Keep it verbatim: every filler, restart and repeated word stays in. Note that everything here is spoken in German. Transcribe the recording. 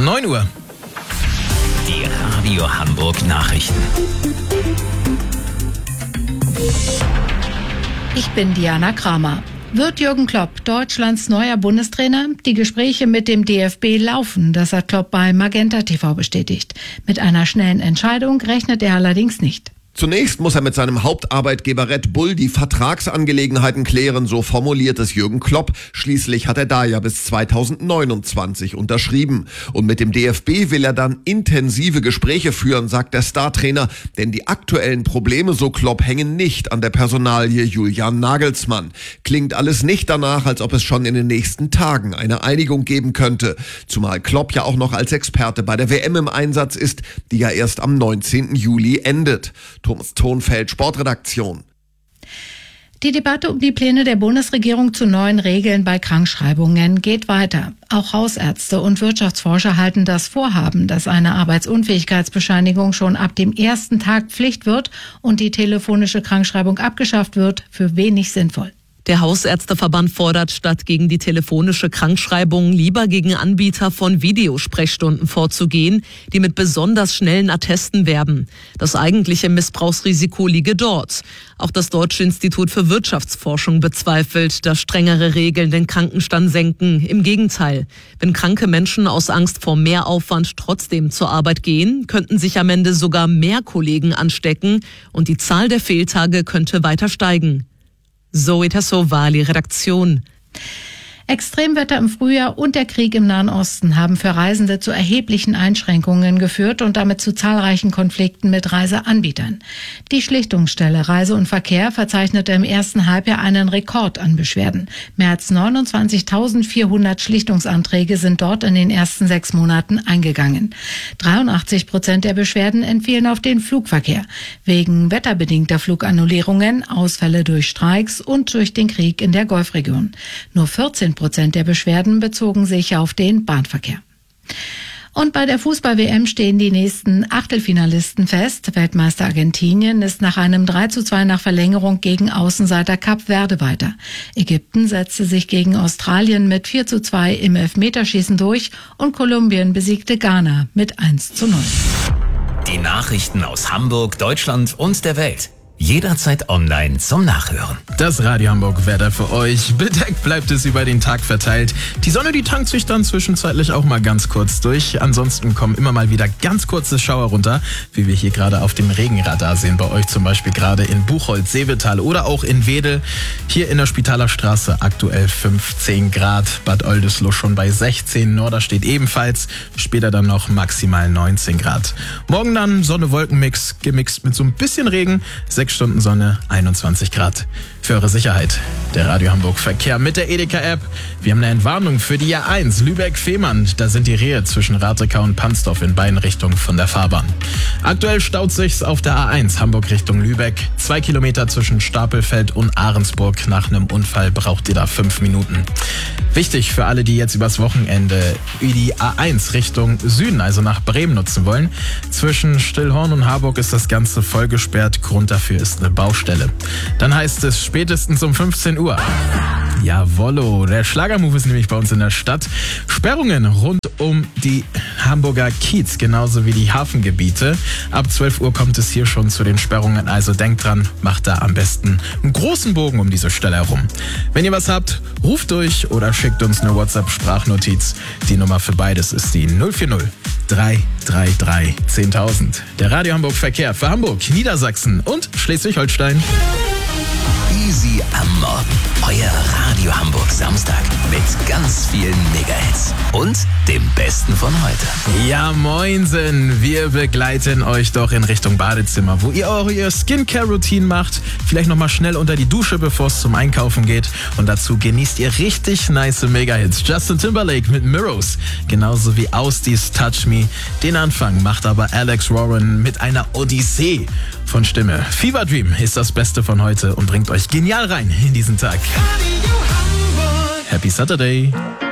neun Uhr. Die Radio Hamburg Nachrichten. Ich bin Diana Kramer. Wird Jürgen Klopp Deutschlands neuer Bundestrainer? Die Gespräche mit dem D F B laufen, das hat Klopp bei Magenta T V bestätigt. Mit einer schnellen Entscheidung rechnet er allerdings nicht. Zunächst muss er mit seinem Hauptarbeitgeber Red Bull die Vertragsangelegenheiten klären, so formuliert es Jürgen Klopp. Schließlich hat er da ja bis zweitausendneunundzwanzig unterschrieben. Und mit dem D F B will er dann intensive Gespräche führen, sagt der Startrainer. Denn die aktuellen Probleme, so Klopp, hängen nicht an der Personalie Julian Nagelsmann. Klingt alles nicht danach, als ob es schon in den nächsten Tagen eine Einigung geben könnte. Zumal Klopp ja auch noch als Experte bei der W M im Einsatz ist, die ja erst am neunzehnten Juli endet. Thomas Thonfeld, Sportredaktion. Die Debatte um die Pläne der Bundesregierung zu neuen Regeln bei Krankschreibungen geht weiter. Auch Hausärzte und Wirtschaftsforscher halten das Vorhaben, dass eine Arbeitsunfähigkeitsbescheinigung schon ab dem ersten Tag Pflicht wird und die telefonische Krankschreibung abgeschafft wird, für wenig sinnvoll. Der Hausärzteverband fordert, statt gegen die telefonische Krankschreibung lieber gegen Anbieter von Videosprechstunden vorzugehen, die mit besonders schnellen Attesten werben. Das eigentliche Missbrauchsrisiko liege dort. Auch das Deutsche Institut für Wirtschaftsforschung bezweifelt, dass strengere Regeln den Krankenstand senken. Im Gegenteil, wenn kranke Menschen aus Angst vor Mehraufwand trotzdem zur Arbeit gehen, könnten sich am Ende sogar mehr Kollegen anstecken und die Zahl der Fehltage könnte weiter steigen. Zoe Tassovali, Redaktion. Extremwetter im Frühjahr und der Krieg im Nahen Osten haben für Reisende zu erheblichen Einschränkungen geführt und damit zu zahlreichen Konflikten mit Reiseanbietern. Die Schlichtungsstelle Reise und Verkehr verzeichnete im ersten Halbjahr einen Rekord an Beschwerden. Mehr als neunundzwanzigtausendvierhundert Schlichtungsanträge sind dort in den ersten sechs Monaten eingegangen. dreiundachtzig Prozent der Beschwerden entfielen auf den Flugverkehr. Wegen wetterbedingter Flugannullierungen, Ausfälle durch Streiks und durch den Krieg in der Golfregion. Nur vierzehn Prozent der Beschwerden bezogen sich auf den Bahnverkehr. Und bei der Fußball-W M stehen die nächsten Achtelfinalisten fest. Weltmeister Argentinien ist nach einem drei zu zwei nach Verlängerung gegen Außenseiter Kap Verde weiter. Ägypten setzte sich gegen Australien mit vier zu zwei im Elfmeterschießen durch und Kolumbien besiegte Ghana mit eins zu null. Die Nachrichten aus Hamburg, Deutschland und der Welt. Jederzeit online zum Nachhören. Das Radio Hamburg Wetter für euch. Bedeckt bleibt es über den Tag verteilt. Die Sonne, die tankt sich dann zwischenzeitlich auch mal ganz kurz durch. Ansonsten kommen immer mal wieder ganz kurze Schauer runter, wie wir hier gerade auf dem Regenradar sehen. Bei euch zum Beispiel gerade in Buchholz, Seevetal oder auch in Wedel. Hier in der Spitaler Straße aktuell fünfzehn Grad. Bad Oldesloe schon bei sechzehn. Norderstedt ebenfalls. Später dann noch maximal neunzehn Grad. Morgen dann Sonne-Wolken-Mix, gemixt mit so ein bisschen Regen. sechs Stunden Sonne, einundzwanzig Grad. Für eure Sicherheit, der Radio Hamburg Verkehr mit der Edeka-App. Wir haben eine Entwarnung für die A eins Lübeck-Fehmarn. Da sind die Rehe zwischen Ratekau und Pansdorf in beiden Richtungen von der Fahrbahn. Aktuell staut sich's auf der A eins Hamburg Richtung Lübeck. Zwei Kilometer zwischen Stapelfeld und Ahrensburg. Nach einem Unfall braucht ihr da fünf Minuten. Wichtig für alle, die jetzt übers Wochenende die A eins Richtung Süden, also nach Bremen nutzen wollen. Zwischen Stillhorn und Harburg ist das Ganze vollgesperrt. Grund dafür ist eine Baustelle. Dann heißt es spätestens um fünfzehn Uhr. Jawollo, der Schlagermove ist nämlich bei uns in der Stadt. Sperrungen rund um die Hamburger Kiez, genauso wie die Hafengebiete. Ab zwölf Uhr kommt es hier schon zu den Sperrungen, also denkt dran, macht da am besten einen großen Bogen um diese Stelle herum. Wenn ihr was habt, ruft durch oder schickt uns eine WhatsApp-Sprachnotiz. Die Nummer für beides ist die null vier null drei drei drei zehntausend. Der Radio Hamburg Verkehr für Hamburg, Niedersachsen und Schleswig-Holstein. Easy am Morgen. Euer Radio Hamburg Samstag mit ganz vielen Mega-Hits und dem Besten von heute. Ja, moinsen. Wir begleiten euch doch in Richtung Badezimmer, wo ihr eure Skincare-Routine macht. Vielleicht nochmal schnell unter die Dusche, bevor es zum Einkaufen geht. Und dazu genießt ihr richtig nice Mega-Hits. Justin Timberlake mit Mirrors. Genauso wie Austis Touch Me. Den Anfang macht aber Alex Warren mit einer Odyssee von Stimme. Fever Dream ist das Beste von heute und bringt euch genial rein in diesen Tag. Happy Saturday!